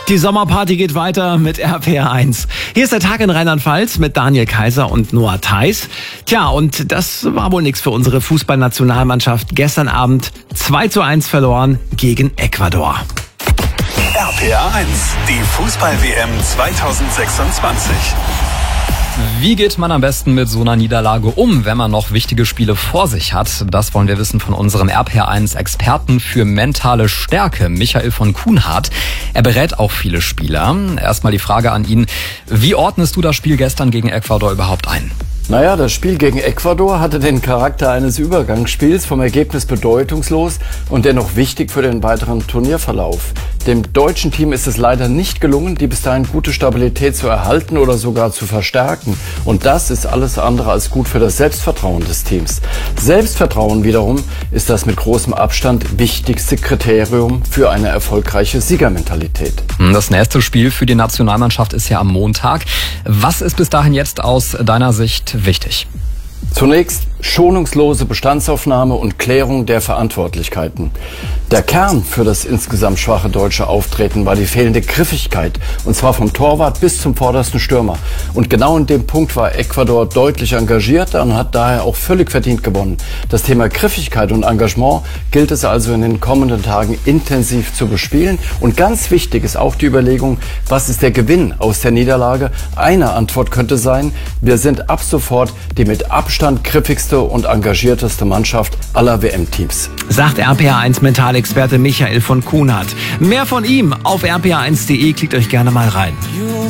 Die Sommerparty geht weiter mit RPR1. Hier ist der Tag in Rheinland-Pfalz mit Daniel Kaiser und Noah Theis. Tja, und das war wohl nichts für unsere Fußballnationalmannschaft. Gestern Abend 2:1 verloren gegen Ecuador. RPR1, die Fußball-WM 2026. Wie geht man am besten mit so einer Niederlage um, wenn man noch wichtige Spiele vor sich hat? Das wollen wir wissen von unserem RPR1-Experten für mentale Stärke, Michael von Kuhnhardt. Er berät auch viele Spieler. Erstmal die Frage an ihn, wie ordnest du das Spiel gestern gegen Ecuador überhaupt ein? Naja, das Spiel gegen Ecuador hatte den Charakter eines Übergangsspiels, vom Ergebnis bedeutungslos und dennoch wichtig für den weiteren Turnierverlauf. Dem deutschen Team ist es leider nicht gelungen, die bis dahin gute Stabilität zu erhalten oder sogar zu verstärken. Und das ist alles andere als gut für das Selbstvertrauen des Teams. Selbstvertrauen wiederum ist das mit großem Abstand wichtigste Kriterium für eine erfolgreiche Siegermentalität. Das nächste Spiel für die Nationalmannschaft ist ja am Montag. Was ist bis dahin jetzt aus deiner Sicht wichtig? Zunächst schonungslose Bestandsaufnahme und Klärung der Verantwortlichkeiten. Der Kern für das insgesamt schwache deutsche Auftreten war die fehlende Griffigkeit, und zwar vom Torwart bis zum vordersten Stürmer. Und genau in dem Punkt war Ecuador deutlich engagiert und hat daher auch völlig verdient gewonnen. Das Thema Griffigkeit und Engagement gilt es also in den kommenden Tagen intensiv zu bespielen. Und ganz wichtig ist auch die Überlegung, was ist der Gewinn aus der Niederlage? Eine Antwort könnte sein, wir sind ab sofort die mit Abstand griffigste und engagierteste Mannschaft aller WM-Teams. Sagt RPR1 Mentalexperte Michael von Kuhnhardt. Mehr von ihm auf rpr1.de, klickt euch gerne mal rein.